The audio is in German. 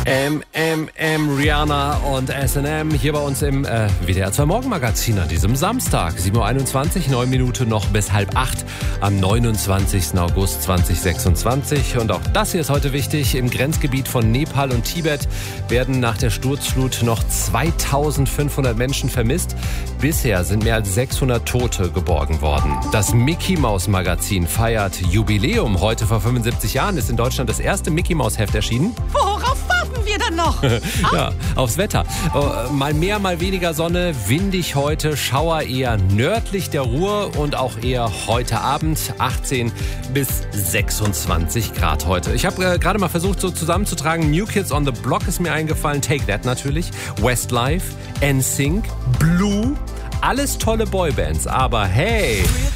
Rihanna und S&M hier bei uns im WDR 2 Morgenmagazin an diesem Samstag. 7.21 Uhr, 9 Minuten noch bis 7:30 am 29. August 2026. Und auch das hier ist heute wichtig. Im Grenzgebiet von Nepal und Tibet werden nach der Sturzflut noch 2500 Menschen vermisst. Bisher sind mehr als 600 Tote geborgen worden. Das Mickey-Maus-Magazin feiert Jubiläum. Heute vor 75 Jahren ist in Deutschland das erste Mickey-Maus-Heft erschienen. Worauf warten wir dann noch? Ja, aufs Wetter. Mal mehr, mal weniger Sonne, windig heute, Schauer eher nördlich der Ruhr und auch eher heute Abend 18 bis 26 Grad heute. Ich habe gerade mal versucht so zusammenzutragen, New Kids on the Block ist mir eingefallen, Take That natürlich, Westlife, NSYNC, Blue, alles tolle Boybands, aber hey...